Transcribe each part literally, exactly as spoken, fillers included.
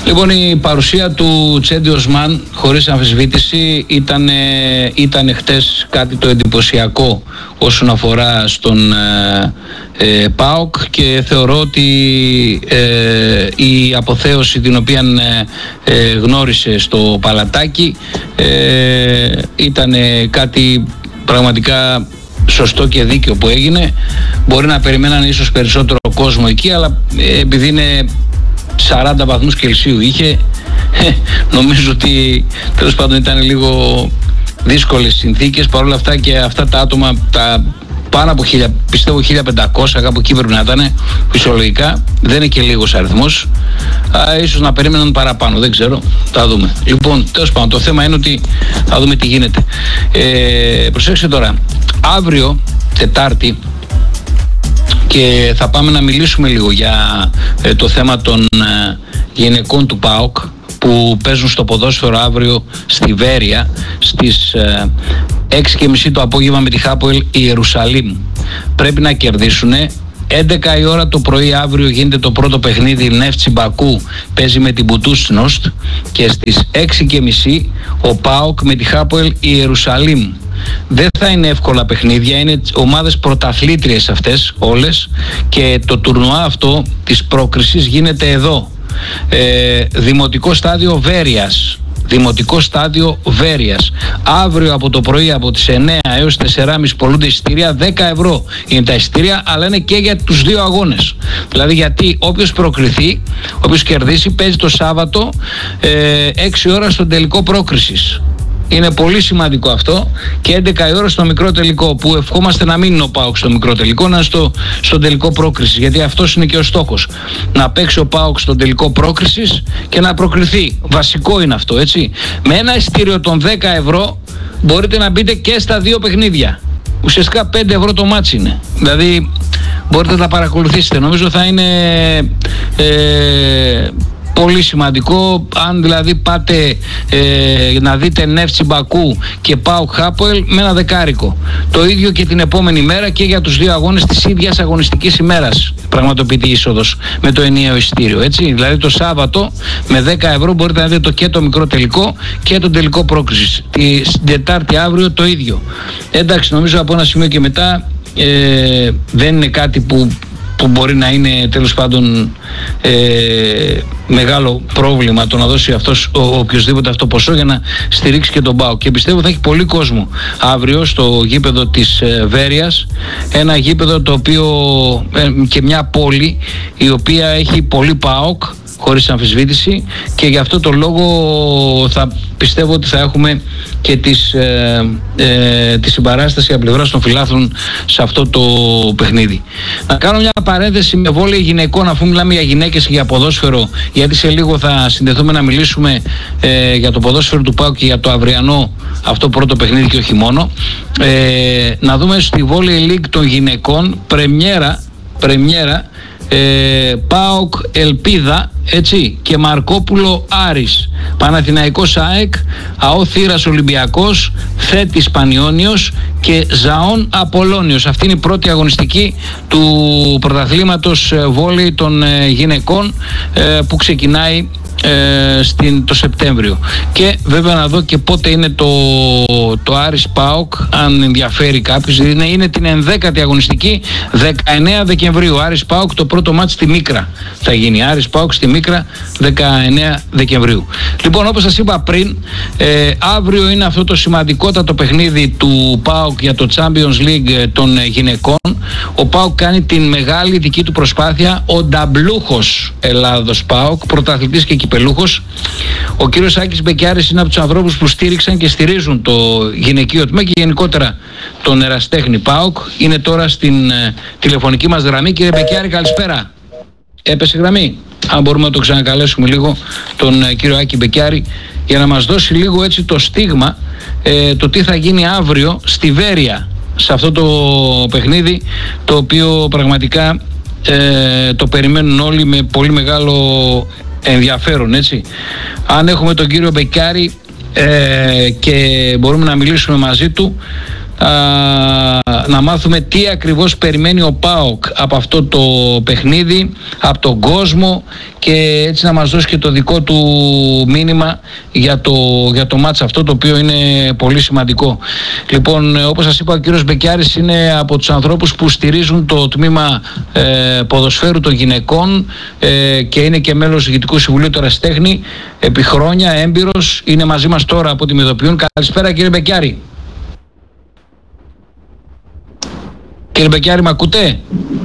Λοιπόν, η παρουσία του Τσέντι Οσμάν χωρίς αμφισβήτηση ήταν, ήταν χτες κάτι το εντυπωσιακό όσον αφορά στον ε, ε, ΠΑΟΚ, και θεωρώ ότι ε, η αποθέωση την οποία ε, ε, γνώρισε στο Παλατάκι ε, ήταν κάτι πραγματικά σωστό και δίκαιο που έγινε. Μπορεί να περιμέναν ίσως περισσότερο κόσμο εκεί, αλλά ε, επειδή είναι σαράντα βαθμούς Κελσίου είχε, νομίζω ότι τέλος πάντων ήταν λίγο δύσκολες συνθήκες. Παρ' όλα αυτά και αυτά τα άτομα, τα πάνω από χίλια, πιστεύω χίλια πεντακόσια, κάπου εκεί πρέπει να ήταν φυσιολογικά, δεν είναι και λίγος αριθμός. Α, ίσως να περίμεναν παραπάνω, δεν ξέρω, θα δούμε. Λοιπόν, τέλος πάντων, το θέμα είναι ότι θα δούμε τι γίνεται. Ε, προσέξτε τώρα, αύριο Τετάρτη, και θα πάμε να μιλήσουμε λίγο για ε, το θέμα των ε, γυναικών του ΠΑΟΚ που παίζουν στο ποδόσφαιρο αύριο στη Βέρεια στις ε, έξι και μισή το απόγευμα με τη Χάποελ Ιερουσαλήμ. Πρέπει να κερδίσουν. έντεκα η ώρα το πρωί αύριο γίνεται το πρώτο παιχνίδι. Νέφτσι Μπακού παίζει με την Μπουτούσνost, και στις έξι και μισή ο ΠΑΟΚ με τη Χάποελ Ιερουσαλήμ. Δεν θα είναι εύκολα παιχνίδια, είναι ομάδες πρωταθλήτριες αυτές όλες, και το τουρνουά αυτό της πρόκρισης γίνεται εδώ. Ε, δημοτικό στάδιο Βέρειας. Δημοτικό στάδιο Βέρειας. Αύριο από το πρωί από τις εννιά έως τέσσερα και μισή πολλούνται εισιτήρια. δέκα ευρώ είναι τα εισιτήρια, αλλά είναι και για τους δύο αγώνες. Δηλαδή, γιατί όποιος προκριθεί, όποιος κερδίσει, παίζει το Σάββατο ε, έξι ώρα στον τελικό πρόκρισης. Είναι πολύ σημαντικό αυτό, και έντεκα η ώρα στο μικρό τελικό, που ευχόμαστε να μην είναι ο ΠΑΟΚ στο μικρό τελικό, να είναι στο, στον τελικό πρόκρισης, γιατί αυτός είναι και ο στόχος, να παίξει ο ΠΑΟΚ στον τελικό πρόκρισης και να προκριθεί. Βασικό είναι αυτό, έτσι. Με ένα εισιτήριο των δέκα ευρώ μπορείτε να μπείτε και στα δύο παιχνίδια. Ουσιαστικά πέντε ευρώ το μάτσι είναι. Δηλαδή μπορείτε να τα παρακολουθήσετε. Νομίζω θα είναι ε, πολύ σημαντικό. Αν δηλαδή πάτε ε, να δείτε Νέφτσι Μπακού και ΠΑΟΚ Χάποελ με ένα δεκάρικο. Το ίδιο και την επόμενη μέρα και για τους δύο αγώνες της ίδιας αγωνιστικής ημέρας πραγματοποιείται η είσοδος με το ενιαίο εισιτήριο. Έτσι. Δηλαδή το Σάββατο με δέκα ευρώ μπορείτε να δείτε και το μικρό τελικό και το τελικό πρόκρισης. Την Τετάρτη αύριο το ίδιο. Εντάξει, νομίζω από ένα σημείο και μετά ε, δεν είναι κάτι που που μπορεί να είναι τέλος πάντων ε, μεγάλο πρόβλημα το να δώσει αυτός ο, ο οποιοσδήποτε αυτό ποσό για να στηρίξει και τον ΠΑΟΚ. Και πιστεύω θα έχει πολύ κόσμο αύριο στο γήπεδο της ε, Βέρειας, ένα γήπεδο το οποίο ε, και μια πόλη η οποία έχει πολύ ΠΑΟΚ χωρίς αμφισβήτηση, και γι' αυτό το λόγο θα πιστεύω ότι θα έχουμε και τις, ε, ε, τη συμπαράσταση από πλευράς των φιλάθλων σε αυτό το παιχνίδι. Να κάνω μια παρένθεση με βόλεϊ γυναικών, αφού μιλάμε για γυναίκες και για ποδόσφαιρο, γιατί σε λίγο θα συνδεθούμε να μιλήσουμε ε, για το ποδόσφαιρο του ΠΑΟΚ και για το αυριανό αυτό πρώτο παιχνίδι και όχι μόνο. Ε, να δούμε στη βόλεϊ League των γυναικών πρεμιέρα, πρεμιέρα Ε, ΠΑΟΚ Ελπίδα, έτσι, και Μαρκόπουλο Άρης, Παναθηναϊκός ΑΕΚ, ΑΟ Θήρας Ολυμπιακός, Θέτης Πανιόνιος και Ζαών Απολώνιος. Αυτή είναι η πρώτη αγωνιστική του πρωταθλήματος βόλεϊ των γυναικών ε, που ξεκινάει Ε, στην, το Σεπτέμβριο. Και βέβαια να δω και πότε είναι το, το Άρης ΠΑΟΚ, αν ενδιαφέρει κάποιος. Είναι, είναι την ενδέκατη αγωνιστική, δεκαεννέα Δεκεμβρίου. Άρης ΠΑΟΚ, το πρώτο μάτς στη Μίκρα θα γίνει. Άρης ΠΑΟΚ στη Μίκρα δεκαεννέα Δεκεμβρίου. Λοιπόν, όπως σας είπα πριν, ε, αύριο είναι αυτό το σημαντικότατο παιχνίδι του ΠΑΟΚ για το Champions League των γυναικών. Ο ΠΑΟΚ κάνει την μεγάλη δική του προσπάθεια, ο νταμπλούχος Ελλάδος ΠΑΟΚ, πρωταθλητής και κυπελούχος. Ο κύριος Άκης Μπεκιάρης είναι από τους ανθρώπους που στήριξαν και στηρίζουν το γυναικείο τμήμα και γενικότερα τον ερασιτέχνη ΠΑΟΚ. Είναι τώρα στην ε, τηλεφωνική μας γραμμή. Κύριε Μπεκιάρη, καλησπέρα. Έπεσε γραμμή. Αν μπορούμε να το ξανακαλέσουμε λίγο τον ε, κύριο Άκη Μπεκιάρη για να μας δώσει λίγο έτσι το στίγμα, ε, το τι θα γίνει αύριο στη Βέρεια, σε αυτό το παιχνίδι το οποίο πραγματικά ε, το περιμένουν όλοι με πολύ μεγάλο ενδιαφέρον, έτσι. Αν έχουμε τον κύριο Μπεκιάρη ε, και μπορούμε να μιλήσουμε μαζί του, α, να μάθουμε τι ακριβώς περιμένει ο ΠΑΟΚ από αυτό το παιχνίδι, από τον κόσμο, και έτσι να μας δώσει και το δικό του μήνυμα για το, για το μάτς αυτό, το οποίο είναι πολύ σημαντικό. Λοιπόν, όπως σας είπα, ο κύριος Μπεκιάρης είναι από τους ανθρώπους που στηρίζουν το τμήμα ε, ποδοσφαίρου των γυναικών ε, και είναι και μέλος του Διοικητικού Συμβουλίου του Ερασιτέχνη επί χρόνια, έμπειρος, είναι μαζί μας τώρα από τη Μεδοποιούν. Καλησπέρα κύριε Μπεκιάρη. Κύριε Μπεκιάρη, μ' ακούτε?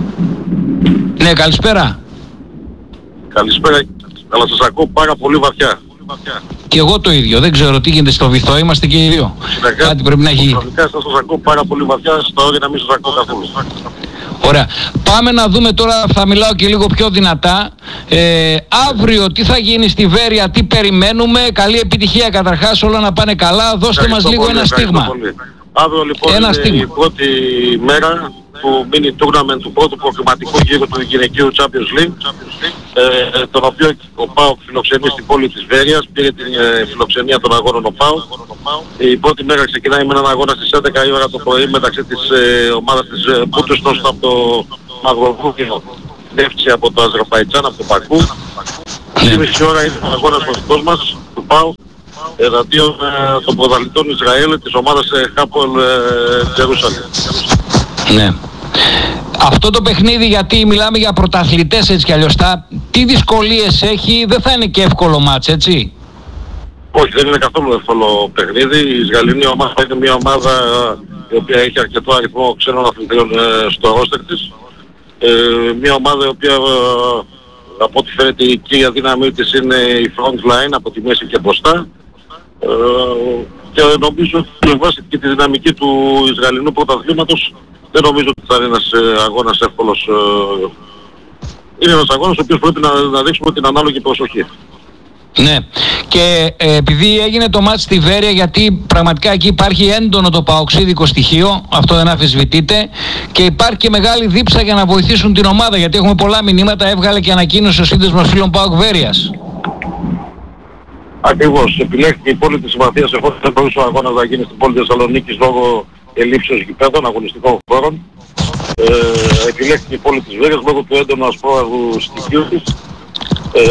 Ναι, καλησπέρα. Καλησπέρα, αλλά σας ακούω πάρα πολύ βαθιά. Και εγώ το ίδιο, δεν ξέρω τι γίνεται στο βυθό, είμαστε και οι δύο. Συνεχά, κάτι πρέπει να γίνει. Πραγματικά σας ακούω πάρα πολύ βαθιά, στο όρια να μην σας ακούω καθόλου. Ωραία. Πάμε να δούμε τώρα, θα μιλάω και λίγο πιο δυνατά. Ε, αύριο τι θα γίνει στη Βέρεια, τι περιμένουμε? Καλή επιτυχία καταρχάς, όλα να πάνε καλά. Δώστε μας λίγο πολύ, ένα στίγμα. Πολύ. Αύριο λοιπόν ένα είναι στίγμα. η πρώτη μέρα του mini tournament του πρώτου προκριματικού γύρου του γυναικείου Champions League, ε, τον οποίο ο ΠΑΟΚ φιλοξενεί στην πόλη της Βέρειας, πήρε την ε, φιλοξενία των αγώνων ο ΠΑΟΚ. Η πρώτη μέρα ξεκινάει με έναν αγώνα στις έντεκα η ώρα το πρωί μεταξύ της ε, ομάδας της ε, Μπούτουστος από το Μαυροβούνιο, Νεύτσι από το Αζερβαϊτζάν, από το Πακού. Η μισή ώρα είναι ο αγώνας βασικός μας του ΠΑΟΚ εναντίον ε, των πρωταθλητών Ισραήλ της ομάδας ε, Χάπολ ε, Τζερούσαλεμ. Ναι. Αυτό το παιχνίδι, γιατί μιλάμε για πρωταθλητές έτσι κι αλλιώς, τι δυσκολίες έχει? Δεν θα είναι και εύκολο μάτς, έτσι? Όχι, δεν είναι καθόλου εύκολο παιχνίδι. Η Ισραηλινή ομάδα είναι μια ομάδα η οποία έχει αρκετό αριθμό ξένων αθλητών ε, στο ρόστερ της. Ε, μια ομάδα η οποία ε, από ό,τι φαίνεται η κύρια δύναμή της είναι η front line από τη μέση και μπροστά. Ε, και νομίζω ότι με βάση και τη δυναμική του Ισραηλινού πρωταθλήματος δεν νομίζω ότι θα είναι ένας ε, αγώνας εύκολος. Ε, είναι ένας αγώνας ο οποίος πρέπει να, να δείξουμε την ανάλογη προσοχή. Ναι, και ε, επειδή έγινε το μάτς στη Βέρεια, γιατί πραγματικά εκεί υπάρχει έντονο το παοξίδικο στοιχείο, αυτό δεν αμφισβητείται, και υπάρχει και μεγάλη δίψα για να βοηθήσουν την ομάδα, γιατί έχουμε πολλά μηνύματα, έβγαλε και ανακοίνωσε ο σύνδεσμος φίλων ΠΑΟΚ Βέρειας. Ακριβώς, επιλέχθηκε η πόλη της Συμμαθίας, εφόσον δεν μπορούσε ο αγώνας να γίνει στην πόλη της Θεσσαλονίκης λόγω ελλείψεως γηπέδων, αγωνιστικών χώρων. Ε, επιλέχθηκε η πόλη της Βέρειας λόγω του έντονου ασπρόαγου στοιχείου της. Ε,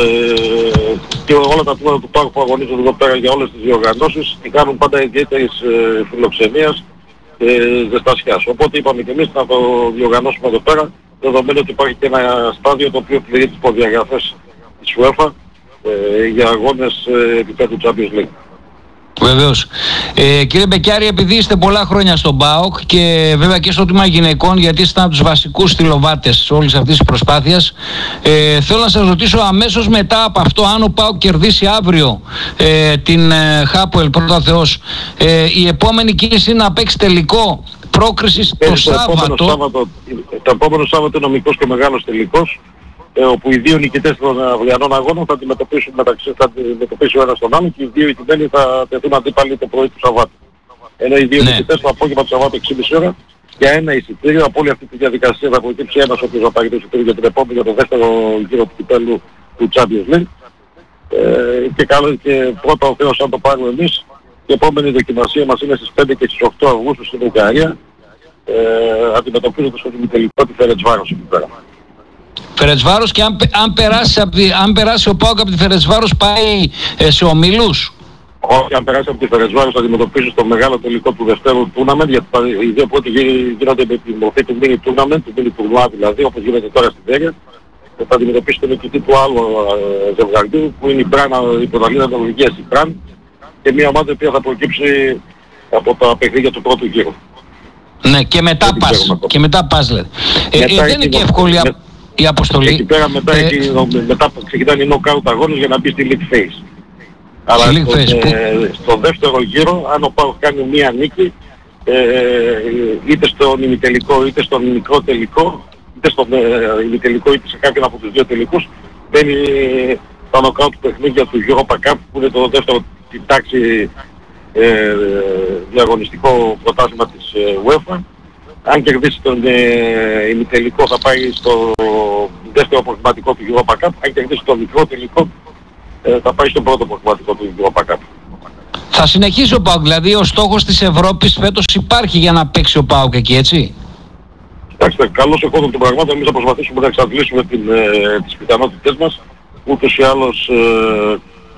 και όλα τα τμήματα του ΠΑΟΚ που αγωνίζονται εδώ πέρα για όλες τις διοργανώσεις και κάνουν πάντα ιδιαίτερης ε, φιλοξενίας και ζεστασιάς. Οπότε είπαμε και εμείς να το διοργανώσουμε εδώ πέρα, δεδομένου ότι υπάρχει και ένα στάδιο το οποίο πληρεί τις προδιαγραφές της UEFA ε, για αγώνες ε, επίπεδου Champions League. Βεβαίως. Ε, κύριε Μπεκιάρη, επειδή είστε πολλά χρόνια στον ΠΑΟΚ και βέβαια και στο τμήμα γυναικών, γιατί είστε από τους βασικούς στυλοβάτες όλης αυτής της προσπάθειας, ε, θέλω να σας ρωτήσω αμέσως μετά από αυτό, αν ο ΠΑΟΚ κερδίσει αύριο ε, την ε, Χάπολ, πρώτα Θεός, ε, η επόμενη κίνηση είναι να παίξει τελικό πρόκρισης το, το Σάββατο. Σάββατο. Το επόμενο Σάββατο είναι ο μικρός και μεγάλος τελικός, όπου οι δύο νικητές των αυριανών αγώνων θα αντιμετωπίσουν μεταξύ, θα αντιμετωπίσει ο ένας τον άλλον και οι δύο ηττημένοι θα τεθούν αντίπαλοι το πρωί του Σαββάτου. Ενώ οι δύο ναι. νικητές το απόγευμα του Σαββάτου έξι και μισή ώρα για ένα εισιτήριο, από όλη αυτή τη διαδικασία θα προκύψει ένας ο οποίος θα πάρει το εισιτήριο για την επόμενη, για το δεύτερο γύρο του κυπέλλου του Champions League. Ε, και, καλό, και πρώτα ο Θεός αν το πάρουμε εμείς, η επόμενη δοκιμασία μας είναι στις πέντε και στις οκτώ Αυγούστου στην Ουγγαρία, ε, αντιμετωπίζοντας στο τελικό τη Φερεντσβάρος εκεί πέρα. Φερεντσβάρος, και αν, αν, περάσει, αν περάσει ο ΠΑΟΚ από τη Φερεντσβάρος πάει ε, σε ομίλους? Όχι, αν περάσει από τη Φερεντσβάρος θα αντιμετωπίσει στο μεγάλο τελικό του δευτέρου tournament, γιατί οι δύο πρώτοι γίνονται με τη μορφή του mini tournament, του mini τουρνουά δηλαδή, όπως γίνεται τώρα στη Βέρεια. Θα αντιμετωπίσει τον νικητή του άλλου ε, ζευγαριού, που είναι η Πράν, η πρωταθλήτρια Νορβηγίας, η Πράν, και μια ομάδα η οποία θα προκύψει από τα παιχνίδια του πρώτου γύρου. Ναι, και μετά πας, και μετά πας λέτε. Ε, ε, δεν είναι και εύκολη με, η αποστολή. Εκεί πέρα μετά, ε, εκεί, μετά ξεκινάνε οι knockout αγώνες για να μπει στη League Phase. Αλλά στο, ε, στο δεύτερο γύρο, αν ο ΠΑΟΚ κάνει μία νίκη, ε, είτε στον ημιτελικό είτε στον μικρό τελικό, είτε στον ε, ημιτελικό είτε σε κάποιον από τους δύο τελικούς, μπαίνει τα knockout παιχνίδια του Europa Cup, που είναι το δεύτερο την τάξη ε, διαγωνιστικό πρωτάθλημα της ε, UEFA. Αν κερδίσει τον ε, ημιτελικό θα πάει στο δεύτερο προκριματικό του Europa Cup. Αν κερδίσει τον μικρό τελικό ε, θα πάει στο πρώτο προκριματικό του Europa Cup. Θα συνεχίσει ο ΠΑΟΚ, δηλαδή ο στόχος της Ευρώπης φέτος υπάρχει για να παίξει ο ΠΑΟΚ εκεί, έτσι? Κοιτάξτε, καλώς εχόντων των πραγμάτων, εμείς θα προσπαθήσουμε να εξαντλήσουμε την, ε, τις πιθανότητες μας. Ούτως ή άλλως ε,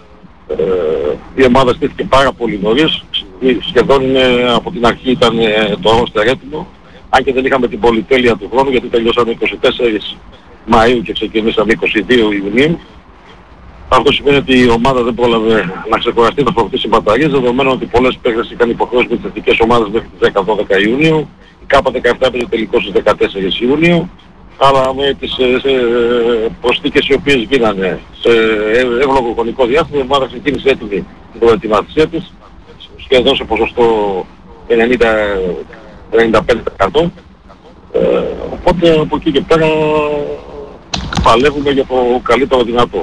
ε, η ομάδα στήθηκε πάρα πολύ νωρίς. Σχεδόν είναι, από την αρχή ήταν ε, το ρόστερ έτοιμο. Αν και δεν είχαμε την πολυτέλεια του χρόνου, γιατί τελειώσαμε είκοσι τέσσερις Μαΐου και ξεκινήσαμε είκοσι δύο Ιουνίου. Αυτό σημαίνει ότι η ομάδα δεν πρόλαβε να ξεκουραστεί, να φορτίσει μπαταρίες, δεδομένου ότι πολλές παίκτες είχαν υποχρεώσει με τις εθνικές ομάδες μέχρι τις δέκα δώδεκα Ιουνίου. Η ΚΑΠΑ δεκαεπτά έπαιζε τελικώς στις δεκατέσσερις Ιουνίου, αλλά με τις ε, προσθήκες οι οποίες γίνανε σε εύλογο χρονικό διάστημα, η ομάδα ξεκίνησε έτοιμη την προετοιμασία της, σχεδόν σε ποσοστό ενενήντα με ενενήντα πέντε τοις εκατό. Ε, οπότε από εκεί και πέρα παλεύουμε για το καλύτερο δυνατό.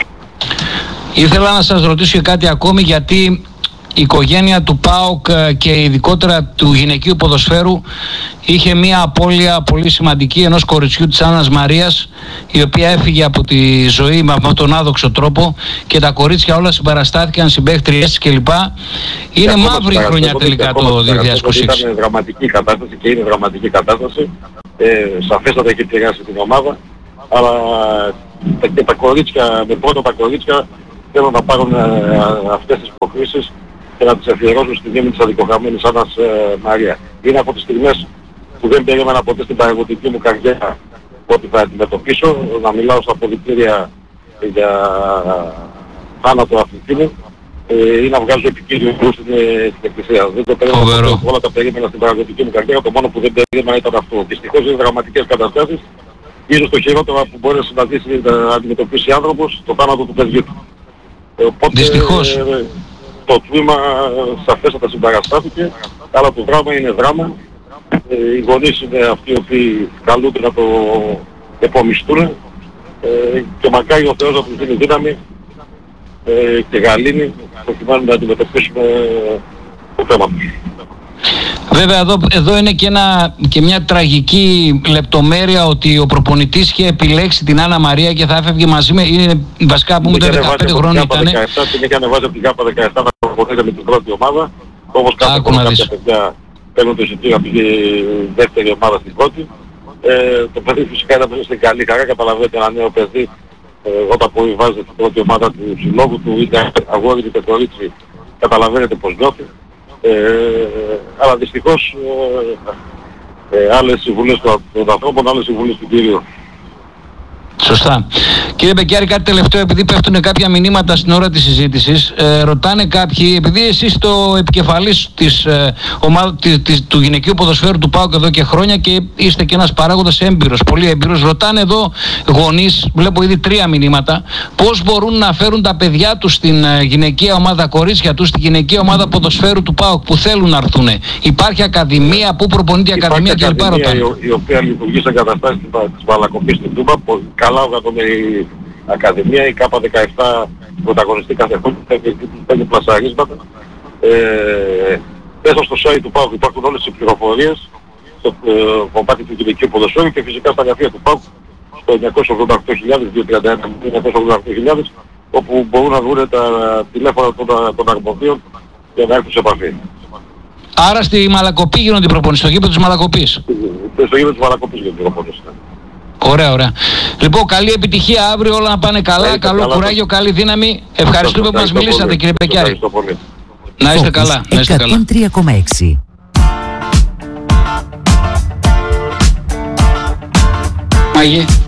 Ήθελα να σας ρωτήσω και κάτι ακόμη, γιατί η οικογένεια του ΠΑΟΚ και ειδικότερα του γυναικείου ποδοσφαίρου είχε μια απώλεια πολύ σημαντική ενός κοριτσιού της Άννας Μαρίας, η οποία έφυγε από τη ζωή με αυτόν τον άδοξο τρόπο και τα κορίτσια όλα συμπαραστάθηκαν, συμπαίχτριές κλπ. Είναι μαύρη χρονιά τελικά το δύο χιλιάδες είκοσι έξι. Ήταν δραματική κατάσταση και είναι δραματική κατάσταση. Ε, σαφέστατα έχει επηρεάσει την ομάδα, αλλά τα, και τα κορίτσια, με πρώτα τα κορίτσια θέλουν να πάρουν ε, αυτές τις προκρίσεις και να τις αφιερώσουν στη μνήμη της αδικογραμμένης Άννας ε, Μαρία. Είναι από τις στιγμές που δεν περίμενα ποτέ στην παραγωγική μου καριέρα ότι θα αντιμετωπίσω, να μιλάω στα αποδυτήρια για θάνατο αθλητή μου ε, ή να βγάζω επικίνδυνο στην, στην εκκλησία. Δεν το περίμενα, όλα τα περίμενα στην παραγωγική μου καριέρα, το μόνο που δεν περίμενα ήταν αυτό. Δυστυχώς είναι δραματικές καταστάσεις, ίσως το χειρότερο που μπορεί να συναντήσει να αντιμετωπίσει άνθρωπος, το θάνατο του παιδιού του. Οπότε δυστυχώς. Ε, το τμήμα σαφέστατα συμπαραστάθηκε, αλλά το δράμα είναι δράμα. Ε, οι γονείς είναι αυτοί οι οποίοι καλούνται να το επομιστούν ε, και μακάρι ο Θεός να τους δίνει δύναμη ε, και γαλήνη προκειμένου να αντιμετωπίσουμε το θέμα τους. Βέβαια εδώ, εδώ είναι και, ένα, και μια τραγική λεπτομέρεια ότι ο προπονητής είχε επιλέξει την Άννα Μαρία και θα έφευγε μαζί με, είναι βασικά που μου το δεκαπέντε χρόνια ήταν. Την είχε ανεβάσει από την ΚΑΠΑ δεκαεπτά να προπονείται με την πρώτη ομάδα, όπως κάθε φορά κάποια παιδιά παίρνουν το εισιτήριο από τη δεύτερη ομάδα στην πρώτη. Ε, το παιδί φυσικά ήταν στην καλή χαρά, καταλαβαίνετε ένα νέο παιδί ε, όταν αποβιβάζεται στην πρώτη ομάδα του συλλόγου του, είτε αγόρι είτε κορίτσι, καταλαβαίνετε πως νιώθει. Ε, αλλά δυστυχώς ε, ε, άλλες συμβουλές των, των ανθρώπων, άλλες συμβουλές του Κυρίου. Σωστά. Κύριε Μπεκιάρη, κάτι τελευταίο, επειδή πέφτουν κάποια μηνύματα στην ώρα της συζήτησης, ε, ρωτάνε κάποιοι, επειδή εσείς το επικεφαλής της, ε, ομάδα, της, της, του γυναικείου ποδοσφαίρου του ΠΑΟΚ εδώ και χρόνια και είστε και ένας παράγοντας έμπειρος, πολύ έμπειρος, ρωτάνε εδώ γονείς, βλέπω ήδη τρία μηνύματα, πώς μπορούν να φέρουν τα παιδιά τους στην ε, γυναικεία ομάδα, κορίτσια τους, στη γυναικεία ομάδα ποδοσφαίρου του ΠΑΟΚ που θέλουν να έρθουν. Υπάρχει ακαδημία, πού προπονείται η ακαδημία κλπ. Υπάρχει ακαδημία η, η οποία λειτουργεί σε καταστάσεις της Μαλακοπής στην Τούμπα. Καλά οργανωμένη η Ακαδημία, η ΚΑΠΑ δεκαεπτά πρωταγωνιστεί κάθε χρόνο, παίρνει πλασαρίσματα. Ε, μέσα στο site του ΠΑΟΚ υπάρχουν όλες οι πληροφορίες, στο ε, κομμάτι του γυναικείου ποδοσφαίρου και φυσικά στα γραφεία του ΠΑΟΚ στο εννιακόσια ογδόντα οκτώ χιλιάδες διακόσια τριάντα ένα εννιακόσια ογδόντα οκτώ χιλιάδες, όπου μπορούν να βρουν τα τηλέφωνα των, των αρμοδίων για να έρθουν σε επαφή. Άρα στη Μαλακοπή γίνονται οι προπονήσεις, στο γήπεδο της Μαλακοπής. Στο γήπεδο της Μαλακοπής γίνονται οι προπονήσεις. Ωραία, ωραία. Λοιπόν, καλή επιτυχία αύριο, όλα να πάνε καλά. Καλή καλό καλά, κουράγιο, καλή δύναμη. Ευχαριστούμε που μας μιλήσατε, πολύ, κύριε Μπεκιάρη. Να είστε καλά. Να είστε καλά. εκατόν τρία κόμμα έξι. Μαγί.